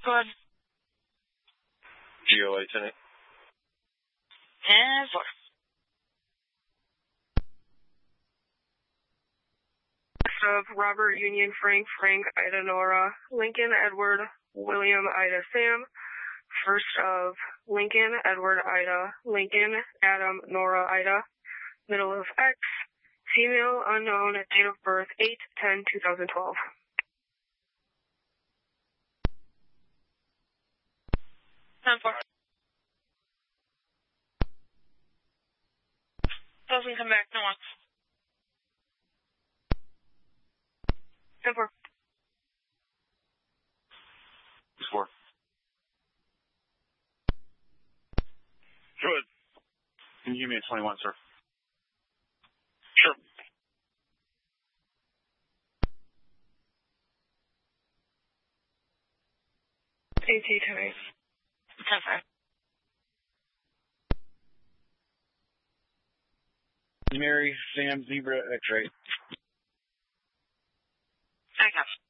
Go ahead. GOA 10. And 4. Of Robert, Union, Frank, Ida, Nora, Lincoln, Edward, William, Ida, Sam. First of Lincoln, Edward, Ida, Lincoln, Adam, Nora, Ida. Middle of X. Female, unknown, date of birth 8/10/2012. And 4. Doesn't come back, no one. And 4. 4. Good. Can you give me a 21, sir? Sure. AT 10. 10-5. Mary, Sam, Zebra, X-ray. I got it.